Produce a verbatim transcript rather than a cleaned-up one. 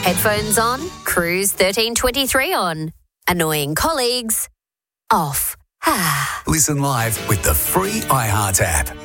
Headphones on, Cruise thirteen twenty-three on. Annoying colleagues, off. Listen live with the free iHeart app.